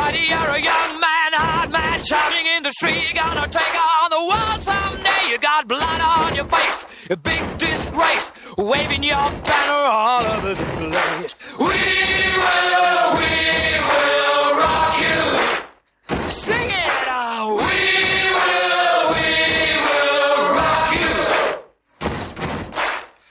Buddy, you're a young man, hard man, shouting in the street. You're gonna take on the world someday. You got blood on your face, a big disgrace, waving your banner all over the place. We will rock you.